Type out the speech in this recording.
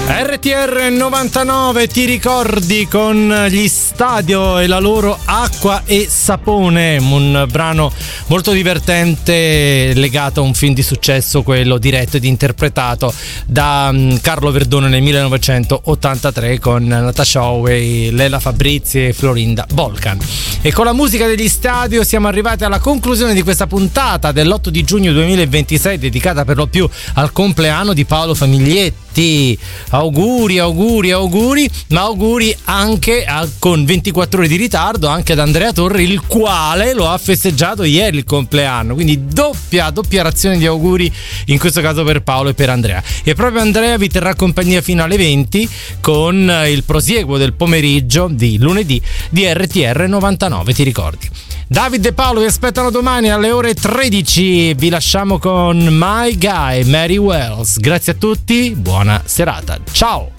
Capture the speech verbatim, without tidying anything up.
R T R novantanove, ti ricordi, con gli Stadio e la loro Acqua e Sapone, un brano molto divertente legato a un film di successo, quello diretto ed interpretato da Carlo Verdone nel millenovecentottantatré con Natasha Howe, Lela Fabrizi e Florinda Bolkan. E con la musica degli Stadio siamo arrivati alla conclusione di questa puntata dell'otto di giugno duemilaventisei, dedicata per lo più al compleanno di Paolo Famiglietti. Auguri, auguri, auguri, ma auguri anche a, con ventiquattro ore di ritardo, anche ad Andrea Torri, il quale lo ha festeggiato ieri il compleanno, quindi doppia, doppia razione di auguri in questo caso per Paolo e per Andrea. E proprio Andrea vi terrà compagnia fino alle venti con il prosieguo del pomeriggio di lunedì di R T R novantanove, ti ricordi. David e Paolo vi aspettano domani alle ore tredici. Vi lasciamo con My Guy, Mary Wells. Grazie a tutti, buona serata. Ciao!